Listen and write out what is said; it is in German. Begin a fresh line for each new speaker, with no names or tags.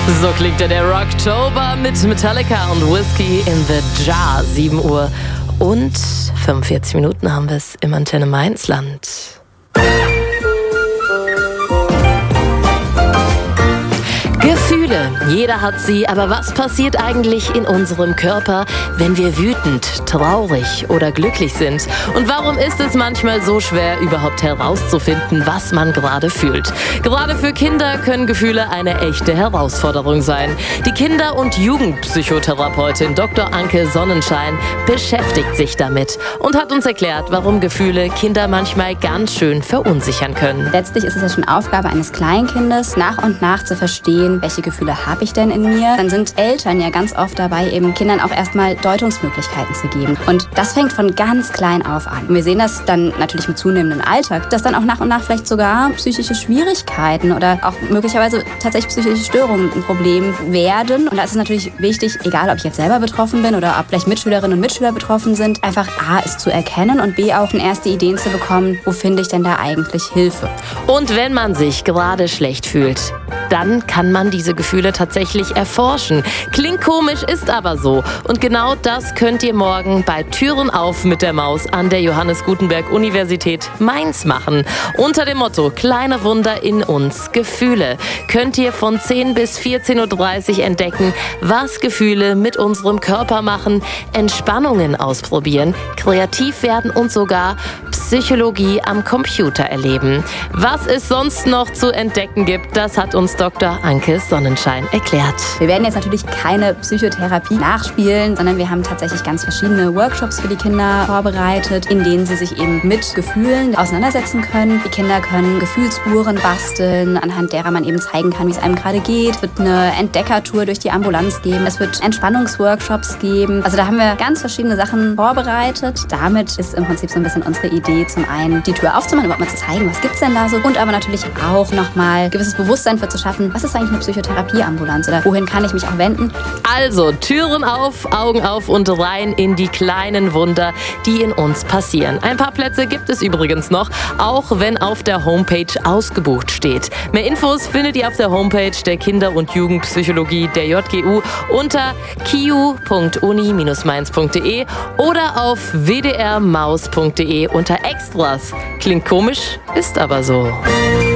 So klingt der Rocktober mit Metallica und Whiskey in the Jar. 7 Uhr und 45 Minuten haben wir es im Antenne Mainzland. Gefühle, jeder hat sie, aber was passiert eigentlich in unserem Körper, wenn wir wütend, traurig oder glücklich sind? Und warum ist es manchmal so schwer, überhaupt herauszufinden, was man gerade fühlt? Gerade für Kinder können Gefühle eine echte Herausforderung sein. Die Kinder- und Jugendpsychotherapeutin Dr. Anke Sonnenschein beschäftigt sich damit und hat uns erklärt, warum Gefühle Kinder manchmal ganz schön verunsichern können.
Letztlich ist es ja schon Aufgabe eines Kleinkindes, nach und nach zu verstehen, welche Gefühle habe ich denn in mir. Dann sind Eltern ja ganz oft dabei, eben Kindern auch erstmal Deutungsmöglichkeiten zu geben. Und das fängt von ganz klein auf an. Und wir sehen das dann natürlich mit zunehmendem Alltag, dass dann auch nach und nach vielleicht sogar psychische Schwierigkeiten oder auch möglicherweise tatsächlich psychische Störungen ein Problem werden. Und da ist es natürlich wichtig, egal ob ich jetzt selber betroffen bin oder ob vielleicht Mitschülerinnen und Mitschüler betroffen sind, einfach A, es zu erkennen und B, auch erste Ideen zu bekommen, wo finde ich denn da eigentlich Hilfe.
Und wenn man sich gerade schlecht fühlt, dann kann man diese Gefühle tatsächlich erforschen. Klingt komisch, ist aber so. Und genau das könnt ihr morgen bei Türen auf mit der Maus an der Johannes Gutenberg Universität Mainz machen. Unter dem Motto Kleine Wunder in uns, Gefühle, könnt ihr von 10 bis 14.30 Uhr entdecken, was Gefühle mit unserem Körper machen, Entspannungen ausprobieren, kreativ werden und sogar Psychologie am Computer erleben. Was es sonst noch zu entdecken gibt, das hat uns Dr. Anke Sonnenschein erklärt.
Wir werden jetzt natürlich keine Psychotherapie nachspielen, sondern wir haben tatsächlich ganz verschiedene Workshops für die Kinder vorbereitet, in denen sie sich eben mit Gefühlen auseinandersetzen können. Die Kinder können Gefühlsuhren basteln, anhand derer man eben zeigen kann, wie es einem gerade geht. Es wird eine Entdeckertour durch die Ambulanz geben. Es wird Entspannungsworkshops geben. Also da haben wir ganz verschiedene Sachen vorbereitet. Damit ist im Prinzip so ein bisschen unsere Idee, zum einen die Tür aufzumachen, überhaupt mal zu zeigen, was gibt's denn da so, und aber natürlich auch nochmal gewisses Bewusstsein für zu schaffen, was ist eigentlich eine Psychotherapieambulanz oder wohin kann ich mich auch wenden.
Also Türen auf, Augen auf und rein in die kleinen Wunder, die in uns passieren. Ein paar Plätze gibt es übrigens noch, auch wenn auf der Homepage ausgebucht steht. Mehr Infos findet ihr auf der Homepage der Kinder- und Jugendpsychologie der JGU unter kiu.uni-mainz.de oder auf wdrmaus.de unter Extras. Klingt komisch, ist aber so.